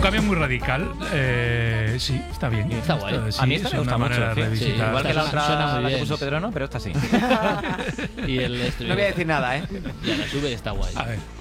cambio muy radical. Sí, está bien. Está guay. Sí, A mí esta es me gusta una manera mucho. de Sí, revisitar. igual que la Suena otra muy la que bien. puso Pedro, no, pero esta sí. Y el No voy a decir nada, ¿eh? Ya la sube y está guay. A ver.